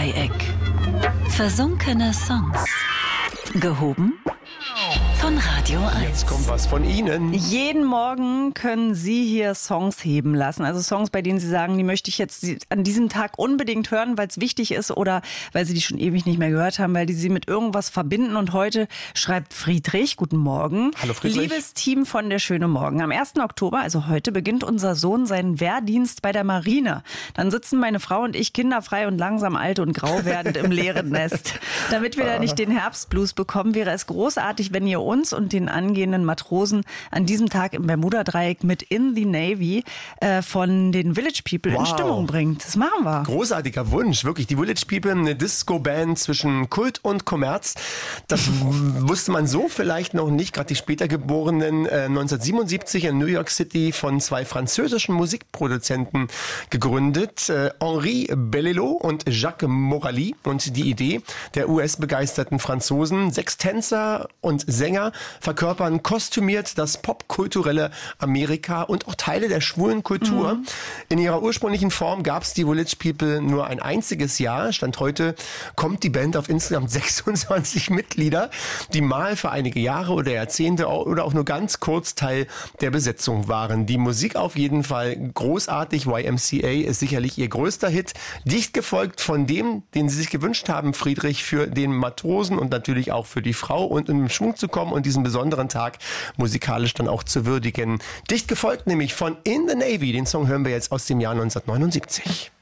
Bermuda-Dreieck. Versunkene Songs. Gehoben von Radio 1. Jetzt kommt was von Ihnen. Jeden Morgen können Sie hier Songs heben lassen. Also Songs, bei denen Sie sagen, die möchte ich jetzt an diesem Tag unbedingt hören, weil es wichtig ist oder weil Sie die schon ewig nicht mehr gehört haben, weil die Sie mit irgendwas verbinden. Und heute schreibt Friedrich, guten Morgen. Hallo Friedrich. Liebes Team von der Schöne Morgen. Am 1. Oktober, also heute, beginnt unser Sohn seinen Wehrdienst bei der Marine. Dann sitzen meine Frau und ich kinderfrei und langsam alt und grau werdend im leeren Nest. Damit wir da nicht den Herbstblues bekommen, wäre es großartig, wenn ihr uns und den angehenden Matrosen an diesem Tag im Bermuda-Dreieck mit In the Navy von den Village People in Stimmung bringt. Das machen wir. Großartiger Wunsch, wirklich. Die Village People, eine Disco-Band zwischen Kult und Kommerz. Das wusste man so vielleicht noch nicht. Gerade die später geborenen 1977 in New York City von zwei französischen Musikproduzenten gegründet. Henri Bellelot und Jacques Morali. Und die Idee der US-begeisterten Franzosen, 6 Tänzer und Sänger verkörpern kostümiert das popkulturelle Amerika und auch Teile der schwulen Kultur. In ihrer ursprünglichen Form gab es die Village People nur ein einziges Jahr. Stand heute kommt die Band auf insgesamt 26 Mitglieder, die mal für einige Jahre oder Jahrzehnte oder auch nur ganz kurz Teil der Besetzung waren. Die Musik auf jeden Fall großartig. YMCA ist sicherlich ihr größter Hit. Dicht gefolgt von dem, den sie sich gewünscht haben, Friedrich, für den Matrosen und natürlich auch für die Frau und im Schwung zu kommen und diesen besonderen Tag musikalisch dann auch zu würdigen. Dicht gefolgt nämlich von In the Navy. Den Song hören wir jetzt aus dem Jahr 1979.